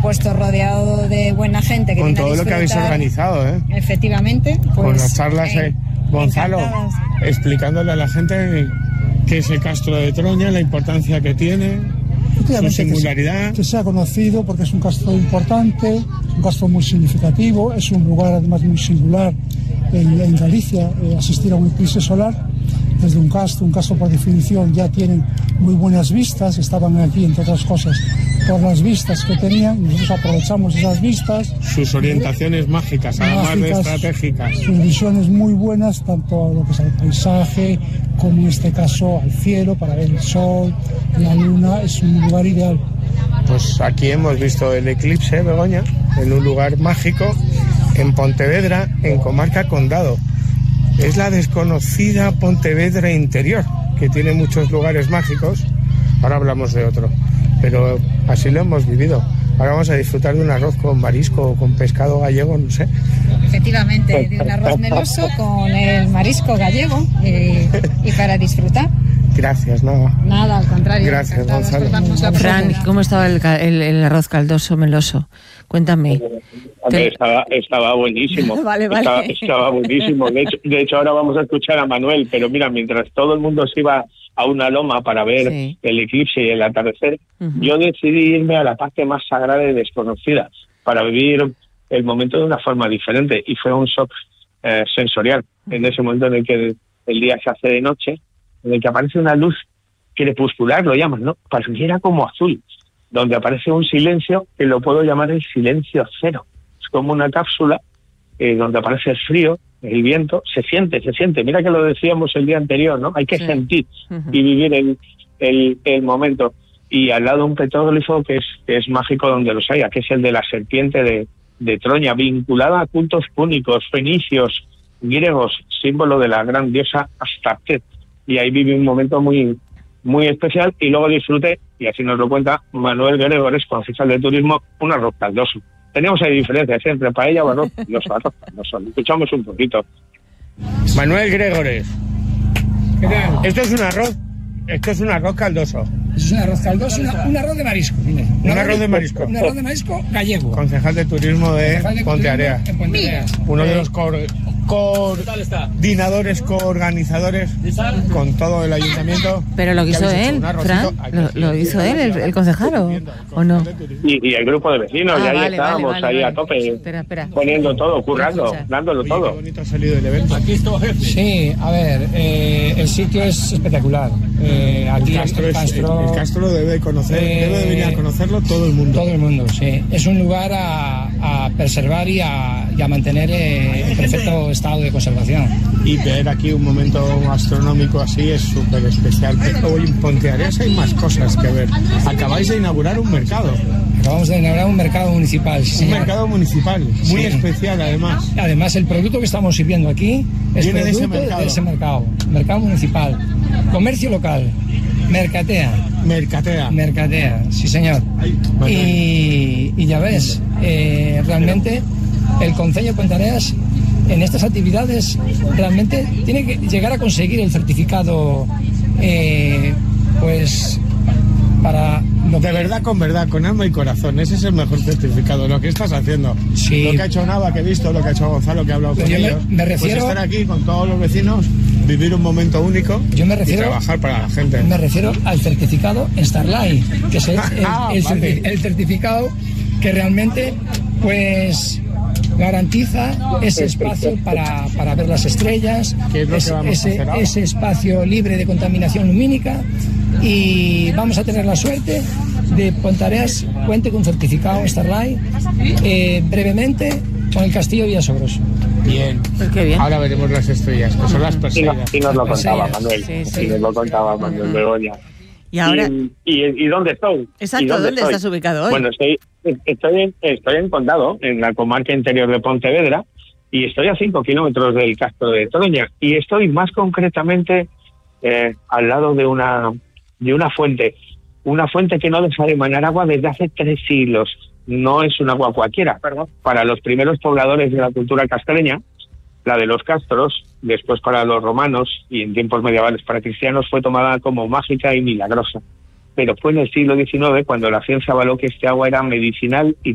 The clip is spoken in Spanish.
supuesto, rodeado de buena gente. Que con viene a todo lo que habéis disfrutar. organizado, ¿eh? Efectivamente. Pues, con las charlas, Gonzalo, encantadas. explicándole a la gente qué es el Castro de Troña, la importancia que tiene, su singularidad. Que se ha conocido porque es un castro importante, es un castro muy significativo, es un lugar además muy singular en Galicia, asistir a un eclipse solar desde un castro por definición ya tienen muy buenas vistas, estaban aquí entre otras cosas por las vistas que tenían, y nosotros aprovechamos esas vistas. Sus orientaciones mágicas, además de estratégicas. Sus visiones muy buenas, tanto a lo que es al paisaje, como en este caso al cielo, para ver el sol, la luna, es un lugar ideal. Pues aquí hemos visto el eclipse, Begoña, en un lugar mágico, en Pontevedra, en Comarca Condado. Es la desconocida Pontevedra interior, que tiene muchos lugares mágicos. Ahora hablamos de otro, pero así lo hemos vivido. Ahora vamos a disfrutar de un arroz con marisco o con pescado gallego, no sé. Efectivamente, de un arroz meloso con el marisco gallego y para disfrutar. Gracias, nada. Nada, al contrario. Gracias, Gonzalo. Fran, ¿cómo estaba el arroz caldoso meloso? Cuéntame. Hombre, estaba buenísimo. Vale. Estaba buenísimo. De hecho, ahora vamos a escuchar a Manuel, pero mira, mientras todo el mundo se iba a una loma para ver el eclipse y el atardecer, yo decidí irme a la parte más sagrada y desconocida para vivir el momento de una forma diferente, y fue un shock sensorial. En ese momento en el que el día se hace de noche, en el que aparece una luz crepuscular, lo llaman, ¿no? Pareciera como azul, donde aparece un silencio que lo puedo llamar el silencio cero. Es como una cápsula donde aparece el frío, el viento, se siente. Mira que lo decíamos el día anterior, ¿no? Hay que sentir y vivir el momento. Y al lado un petroglifo que es mágico donde los haya, que es el de la serpiente de Troña, vinculada a cultos púnicos, fenicios, griegos, símbolo de la gran diosa Astarte. Y ahí viví un momento muy, muy especial, y luego disfruté, y así nos lo cuenta Manuel Gregores, concejal de turismo, un arroz caldoso. Teníamos ahí diferencias entre paella o arroz caldoso. Escuchamos un poquito. Manuel Gregores, ¿qué tal? Esto es un arroz caldoso. Es un arroz caldoso, un arroz de marisco. Un arroz de marisco. Un arroz de marisco gallego. Concejal de turismo de Pontearea. Uno de los coordinadores, coorganizadores con todo el ayuntamiento. Pero lo hizo él, Fran, lo hizo él, el concejal, ¿o no? Y el grupo de vecinos, y ahí estábamos, ahí a tope, Espera. poniendo todo, currando, dándolo todo. Qué bonito ha salido el evento. Aquí está, jefe. Sí, a ver, el sitio es espectacular. Aquí el Castro debe venir a conocerlo todo el mundo. Todo el mundo, sí. Es un lugar a preservar y a mantener en perfecto estado de conservación. Y ver aquí un momento gastronómico así es súper especial. Pero hoy en Ponteareas hay más cosas que ver. Acabáis de inaugurar un mercado. Acabamos de inaugurar un mercado municipal. Sí, un mercado municipal, muy especial además. Además, el producto que estamos sirviendo aquí es viene producto de ese mercado. Mercado municipal. Comercio local. Mercatea, sí señor. Y ya ves, realmente el Concello de Ponteareas en estas actividades realmente tiene que llegar a conseguir el certificado, pues para... De verdad, con alma y corazón. Ese es el mejor certificado, lo que estás haciendo. Sí. Lo que ha hecho Nava, que he visto, lo que ha hecho Gonzalo, que ha hablado con ellos. Me refiero... Pues estar aquí con todos los vecinos, vivir un momento único y trabajar para la gente. Me refiero al certificado Starlight, que es el certificado que realmente, pues... garantiza ese espacio para ver las estrellas, ese espacio libre de contaminación lumínica, y vamos a tener la suerte de Ponteareas cuente con certificado Starlight brevemente con el Castillo Villasobroso. Bien. Pues qué bien. Ahora veremos las estrellas, que son las perseguidas. Y nos lo contaba Manuel, nos lo contaba Manuel Begoña. ¿Y ahora? ¿Y dónde estoy? Exacto, ¿dónde estás ubicado hoy? Bueno, estoy en Condado, en la comarca interior de Pontevedra, y estoy a 5 kilómetros del Castro de Troña, y estoy más concretamente al lado de una fuente que no deja de emanar agua desde hace 3 siglos. No es un agua cualquiera. Para los primeros pobladores de la cultura castreña, la de los castros, después para los romanos y en tiempos medievales para cristianos, fue tomada como mágica y milagrosa. Pero fue en el siglo XIX cuando la ciencia avaló que este agua era medicinal y